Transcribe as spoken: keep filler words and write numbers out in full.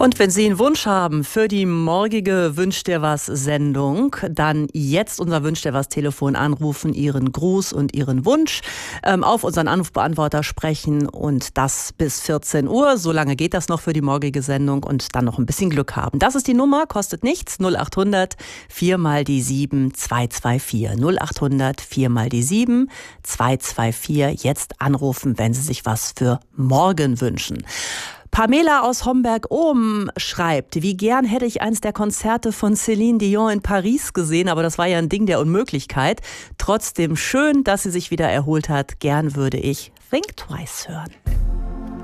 Und wenn Sie einen Wunsch haben für die morgige Wünsch dir was Sendung, dann jetzt unser Wünsch dir was Telefon anrufen, Ihren Gruß und Ihren Wunsch ähm, auf unseren Anrufbeantworter sprechen und das bis vierzehn Uhr. So lange geht das noch für die morgige Sendung und dann noch ein bisschen Glück haben. Das ist die Nummer, kostet nichts. null acht hundert vier mal die sieben zwei zwei vier. null acht hundert vier mal die sieben zwei zwei vier. Jetzt anrufen, wenn Sie sich was für morgen wünschen. Pamela aus Homberg-Ohm schreibt, wie gern hätte ich eins der Konzerte von Céline Dion in Paris gesehen, aber das war ja ein Ding der Unmöglichkeit. Trotzdem schön, dass sie sich wieder erholt hat. Gern würde ich Think Twice hören.